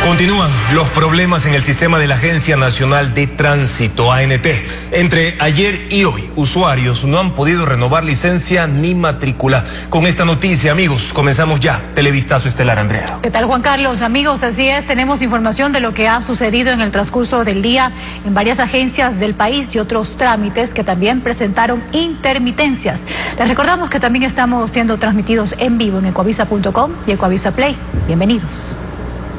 Continúan los problemas en el sistema de la Agencia Nacional de Tránsito, ANT. Entre ayer y hoy, usuarios no han podido renovar licencia ni matrícula. Con esta noticia, amigos, comenzamos ya. Televistazo estelar, Andrea. ¿Qué tal, Juan Carlos? Amigos, así es, tenemos información de lo que ha sucedido en el transcurso del día en varias agencias del país y otros trámites que también presentaron intermitencias. Les recordamos que también estamos siendo transmitidos en vivo en ecuavisa.com y Ecuavisa Play. Bienvenidos.